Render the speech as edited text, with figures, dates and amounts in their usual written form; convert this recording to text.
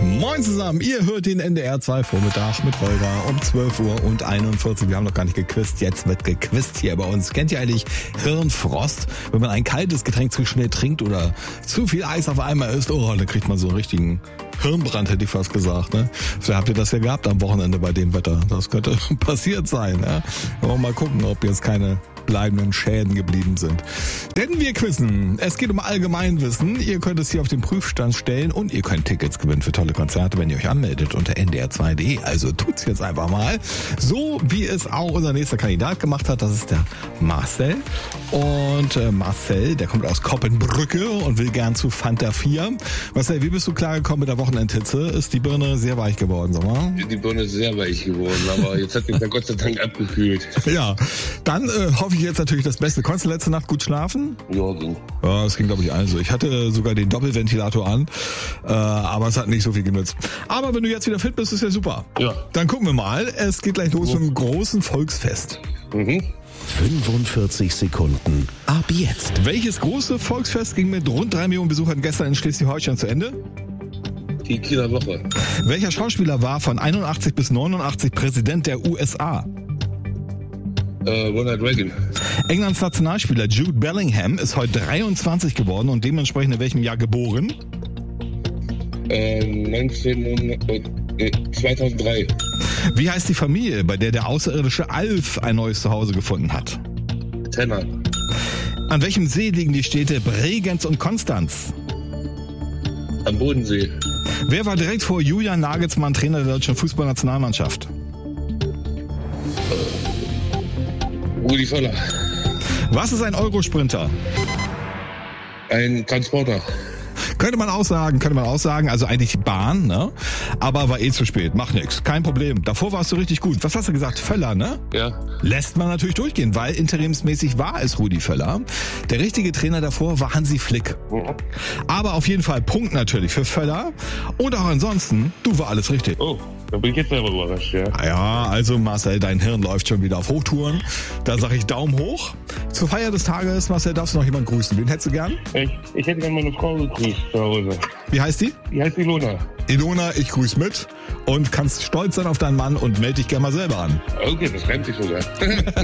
Moin zusammen, ihr hört den NDR 2 Vormittag mit Holger um 12 Uhr und 41. Wir haben noch gar nicht gequizt, jetzt wird gequizt hier bei uns. Kennt ihr eigentlich Hirnfrost? Wenn man ein kaltes Getränk zu schnell trinkt oder zu viel Eis auf einmal isst, dann kriegt man so einen richtigen Hirnbrand, hätte ich fast gesagt. Ne? Vielleicht habt ihr das ja gehabt am Wochenende bei dem Wetter. Das könnte passiert sein. Ne? Aber mal gucken, ob jetzt keine bleibenden Schäden geblieben sind. Denn wir quizzen. Es geht um Allgemeinwissen. Ihr könnt es hier auf den Prüfstand stellen und ihr könnt Tickets gewinnen für tolle Konzerte, wenn ihr euch anmeldet unter ndr2.de. Also tut's jetzt einfach mal. So wie es auch unser nächster Kandidat gemacht hat. Das ist der Marcel. Und Marcel, der kommt aus Koppenbrücke und will gern zu Fanta 4. Marcel, wie bist du klargekommen mit der Wochenendhitze? Ist die Birne sehr weich geworden, sag mal? Die Birne ist sehr weich geworden, aber jetzt hat mich da Gott sei Dank abgekühlt. Ja, dann hoffe ich jetzt natürlich das Beste. Konntest du letzte Nacht gut schlafen? Ja, ging. Ja, das ging, glaube ich, allen so. Ich hatte sogar den Doppelventilator an, aber es hat nicht so viel genützt. Aber wenn du jetzt wieder fit bist, ist ja super. Ja. Dann gucken wir mal. Es geht gleich los mit einem großen Volksfest. 45 Sekunden ab jetzt. Welches große Volksfest ging mit rund 3 Millionen Besuchern gestern in Schleswig-Holstein zu Ende? Die Kieler Woche. Welcher Schauspieler war von 81 bis 89 Präsident der USA? Ronald Reagan. Englands Nationalspieler Jude Bellingham ist heute 23 geworden und dementsprechend in welchem Jahr geboren? 2003. Wie heißt die Familie, bei der der außerirdische Alf ein neues Zuhause gefunden hat? Tenner. An welchem See liegen die Städte Bregenz und Konstanz? Am Bodensee. Wer war direkt vor Julian Nagelsmann Trainer der deutschen Fußballnationalmannschaft? Rudi Völler. Was ist ein Eurosprinter? Ein Transporter. Könnte man auch sagen, also eigentlich Bahn, ne? Aber war zu spät, macht nix, kein Problem. Davor warst du richtig gut. Was hast du gesagt, Völler, ne? Ja. Lässt man natürlich durchgehen, weil interimsmäßig war es Rudi Völler. Der richtige Trainer davor war Hansi Flick. Aber auf jeden Fall Punkt natürlich für Völler. Und auch ansonsten, du war alles richtig. Oh, da bin ich jetzt selber überrascht, ja. Ja, also Marcel, dein Hirn läuft schon wieder auf Hochtouren. Da sage ich Daumen hoch. Zur Feier des Tages, Marcel, darfst du noch jemanden grüßen. Wen hättest du gern? Ich hätte gerne meine Frau gegrüßt zu Hause. Wie heißt die? Die heißt Ilona. Ilona, ich grüße mit und kannst stolz sein auf deinen Mann und melde dich gerne mal selber an. Okay, das reimt sich sogar.